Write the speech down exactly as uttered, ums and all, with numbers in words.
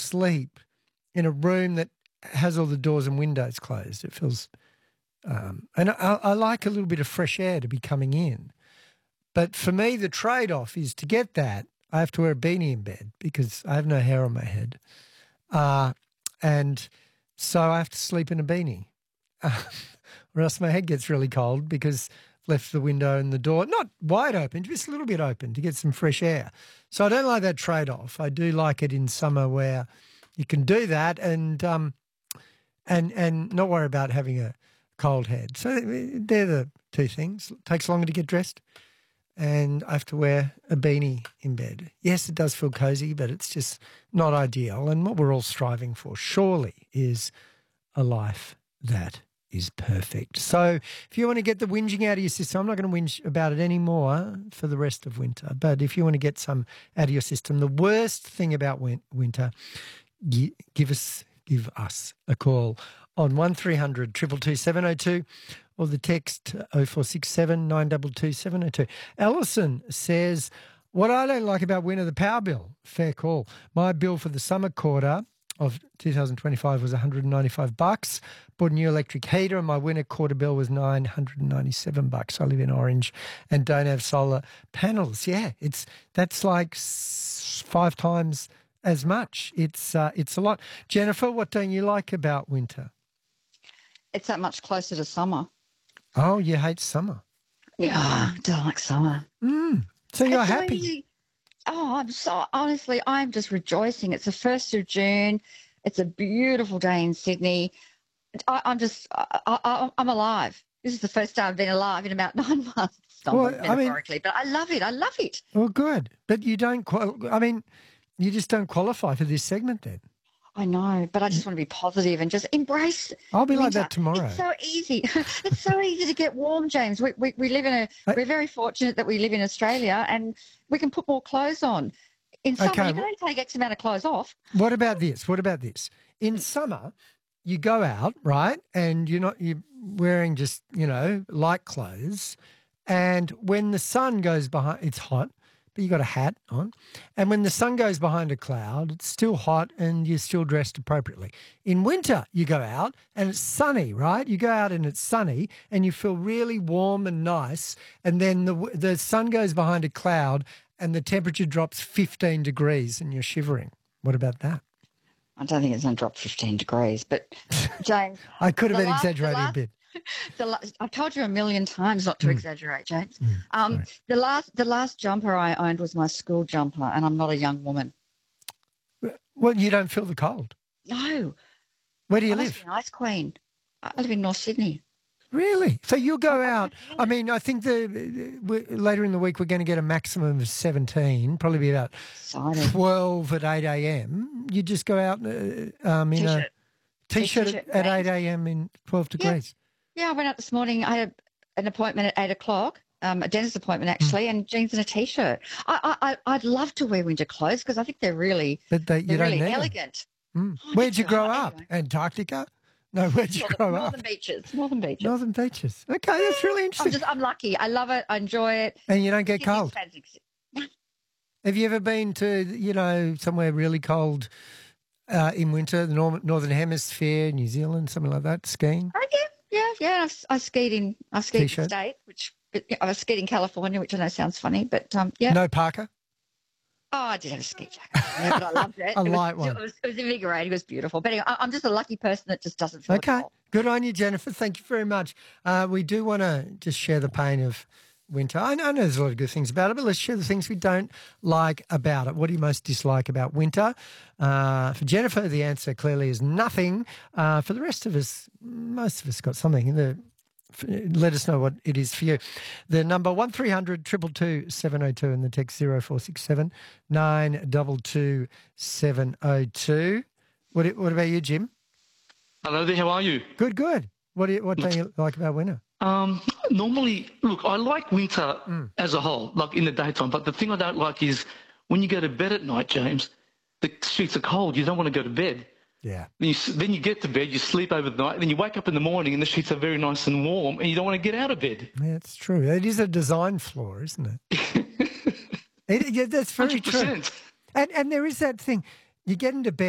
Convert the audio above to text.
sleep in a room that has all the doors and windows closed. It feels um, – and I, I like a little bit of fresh air to be coming in. But for me, the trade-off is to get that, I have to wear a beanie in bed because I have no hair on my head. Uh, and so I have to sleep in a beanie uh, or else my head gets really cold because I've left the window and the door not wide open, just a little bit open to get some fresh air. So I don't like that trade-off. I do like it in summer where you can do that and um, and and not worry about having a cold head. So they're the two things. It takes longer to get dressed. And I have to wear a beanie in bed. Yes, it does feel cozy, but it's just not ideal. And what we're all striving for, surely, is a life that is perfect. So if you want to get the whinging out of your system, I'm not going to whinge about it anymore for the rest of winter. But if you want to get some out of your system, the worst thing about win- winter, gi- give us give us a call on one three hundred two two two seven oh two or the text oh four six seven nine two two seven oh two. Alison says, what I don't like about winter, the power bill. Fair call. My bill for the summer quarter of two thousand twenty-five was one hundred ninety-five bucks. Bought a new electric heater and my winter quarter bill was nine hundred ninety-seven bucks. I live in Orange and don't have solar panels. Yeah, it's that's like five times as much. It's uh, it's a lot. Jennifer, what don't you like about winter? It's that much closer to summer. Oh, you hate summer. Yeah, I don't like summer. Mm. So you're It's so happy. easy. Oh, I'm so honestly, I'm just rejoicing. It's the first of June. It's a beautiful day in Sydney. I, I'm just, I, I, I'm alive. This is the first time I've been alive in about nine months. Not Well, I mean- metaphorically, but I love it. I love it. Well, good. But you don't, qual- I mean, you just don't qualify for this segment then. I know, but I just want to be positive and just embrace. I'll be like winter. that tomorrow. It's so easy. It's so easy to get warm, James. We, we we live in a. I- We're very fortunate that we live in Australia, and we can put more clothes on. In summer, Okay, you can well- only take X amount of clothes off. What about this? What about this? In summer, you go out, right, and you're not you're wearing just, you know, light clothes, and when the sun goes behind, it's hot, but you got a hat on, and when the sun goes behind a cloud, it's still hot and you're still dressed appropriately. In winter, you go out and it's sunny, right? You go out and it's sunny and you feel really warm and nice, and then the the sun goes behind a cloud and the temperature drops fifteen degrees and you're shivering. What about that? I don't think it's going to drop fifteen degrees, but James, I could have The been last- the exaggerating last- a bit. the la- I've told you a million times not to Mm. exaggerate, James. Mm, Um, sorry. the last the last jumper I owned was my school jumper, and I'm not a young woman. Well, you don't feel the cold. No, Where do you I must live? be an ice queen. I I live in North Sydney. Really? So you'll go Oh, out. I mean, I think the we- later in the week we're going to get a maximum of seventeen, probably be about Excited. twelve at eight a.m. You just go out uh, um, in T-shirt. a T-shirt T-shirt, at thanks. eight a.m. in twelve Yeah. degrees. Yeah, I went out this morning. I had an appointment at eight o'clock, um, a dentist appointment actually, and jeans and a t-shirt. I, I, I- I'd love to wear winter clothes because I think they're really, But they, you they're don't really need them. elegant. Mm. Oh, Where'd it's you so grow hot up? anyway. Antarctica? No, where'd you Northern, grow Northern up? beaches, Northern beaches. Northern Beaches. Okay, that's really I'm interesting. just, I'm lucky. I love it. I enjoy it. And you don't get Sydney's cold. fancy. Have you ever been to, you know, somewhere really cold uh, in winter, the Nor- Northern Hemisphere, New Zealand, something like that, skiing? Oh yeah, yeah, yeah. I've, I skied in, I skied in T-shirt. the state, which I was skied in California, which I know sounds funny, but um, yeah. No parka? Oh, I did have a ski jacket, yeah, but I loved it. A it was, light one. It was, it was invigorating. It was beautiful. But anyway, I, I'm just a lucky person that just doesn't feel the Okay. cold. Good on you, Jennifer. Thank you very much. Uh, we do want to just share the pain of winter. I know, I know there's a lot of good things about it, but let's share the things we don't like about it. What do you most dislike about winter? Uh, for Jennifer, the answer clearly is nothing. Uh, for the rest of us, most of us got something. The, f- let us know what it is for you. The number one three hundred two two two seven oh two and the text zero four six seven nine two two seven oh two. What, what about you, Jim? Hello there, how are you? Good, good. What do you, what don't you like about winter? Um, normally, look, I like winter Mm. as a whole, like in the daytime, but the thing I don't like is when you go to bed at night, James, the streets are cold, you don't want to go to bed. Yeah. Then you, s- then you get to bed, you sleep over the night, then you wake up in the morning and the sheets are very nice and warm and you don't want to get out of bed. Yeah, it's true. It is a design flaw, isn't it? it yeah, that's very true. one hundred percent. And and there is that thing. You get into bed.